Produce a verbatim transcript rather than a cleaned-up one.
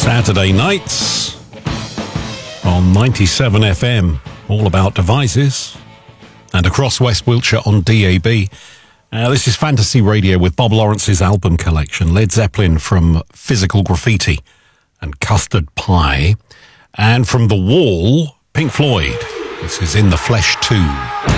Saturday nights on ninety-seven F M, all about devices, and across West Wiltshire on D A B. Uh, this is Fantasy Radio with Bob Lawrence's album collection, Led Zeppelin from Physical Graffiti and Custard Pie, and from The Wall, Pink Floyd. This is In the Flesh two.